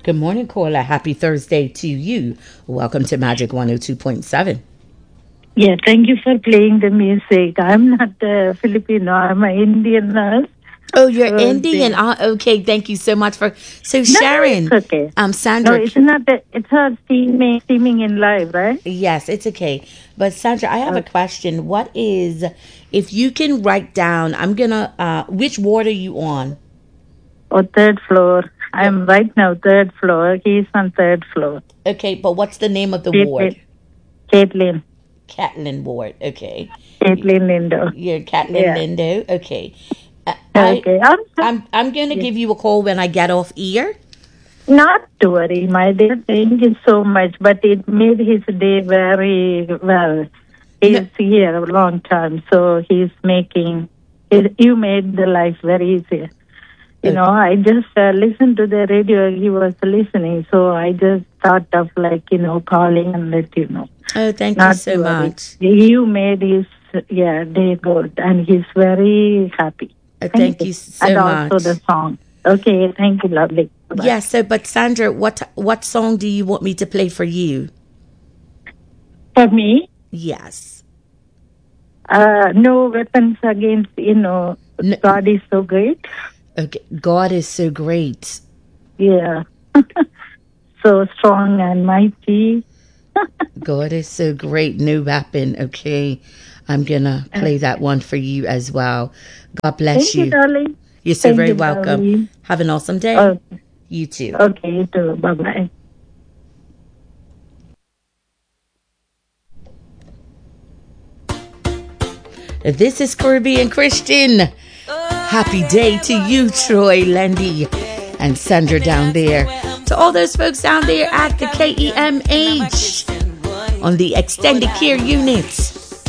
Good morning, caller. Happy Thursday to you. Welcome to Magic 102.7. Yeah, thank you for playing the music. I'm not Filipino. I'm an Indian nurse. Oh, you're Indian. Okay, thank you so much for. So Sharon, no, it's okay. Sandra. No, it's not. It's her teaming in live, right? Yes, it's okay. But Sandra, I have a question. What is, if you can write down? I'm gonna. Which ward are you on? Oh, third floor. I'm right now third floor. He's on third floor. Okay, but what's the name of the ward? Caitlin. Catlin ward. Okay. Caitlin Lindo. You're Catlin Lindo. Okay. Okay. I'm going to give you a call when I get off air. Not to worry, my dear. Thank you so much. But it made his day very well. He's here a long time, so he's making. You made the life very easy. You know, I just listened to the radio. He was listening, so I just thought of calling and let you know. Oh, thank you so much. You made his day good, and he's very happy. Thank you so much. And also the song. Okay, thank you, lovely. Bye-bye. Yes, so but Sandra, what song do you want me to play for you? For me? Yes. No weapons against, God is so great. Okay, God is so great. Yeah. So strong and mighty. God is so great, no weapon. Okay, I'm going to play that one for you as well. God bless you. Thank you, darling. You're so very welcome. Darling. Have an awesome day. Okay. You too. Okay, you too. Bye-bye. This is Caribbean Christian. Happy day to you, Troy, Lendy, and Sandra down there. To all those folks down there at the KEMH on the extended care units.